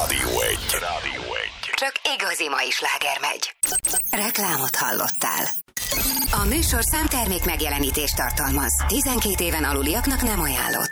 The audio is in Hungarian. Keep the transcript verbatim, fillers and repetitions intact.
Rádió egy. Rádió egy. Csak igazi mai sláger megy. Reklámot hallottál. A műsor számtermék megjelenítést tartalmaz. tizenkét éven aluliaknak nem ajánlott.